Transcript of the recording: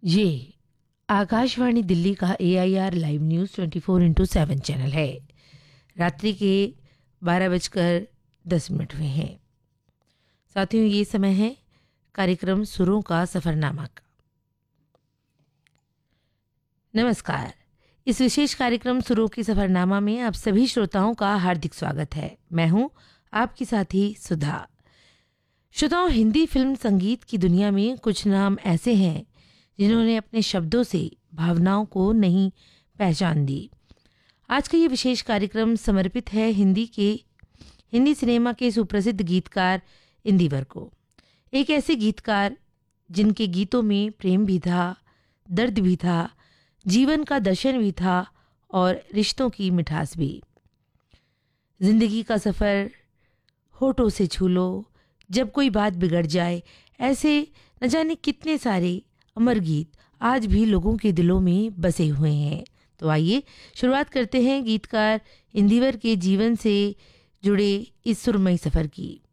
ये आकाशवाणी दिल्ली का AIR live news 24/7 channel है। रात्रि के 12:10 हुए हैं। साथियों, ये समय है कार्यक्रम सुरों का सफरनामा का। नमस्कार। इस विशेष कार्यक्रम सुरों की सफरनामा में आप सभी श्रोताओं का हार्दिक स्वागत है। मैं हूं आपकी साथी सुधा। श्रोताओं, हिंदी फिल्म संगीत की दुनिया में कुछ नाम ऐसे हैं जिन्होंने अपने शब्दों से भावनाओं को नहीं पहचान दी। आज का ये विशेष कार्यक्रम समर्पित है हिंदी सिनेमा के सुप्रसिद्ध गीतकार इंदिवर को। एक ऐसे गीतकार जिनके गीतों में प्रेम भी था, दर्द भी था, जीवन का दर्शन भी था और रिश्तों की मिठास भी। जिंदगी का सफ़र होठों से छू लो, जब कोई बात बिगड़ जाए, ऐसे न जाने कितने सारे अमर गीत आज भी लोगों के दिलों में बसे हुए हैं। तो आइए शुरुआत करते हैं गीतकार इंदिवर के जीवन से जुड़े इस सुरमई सफ़र की।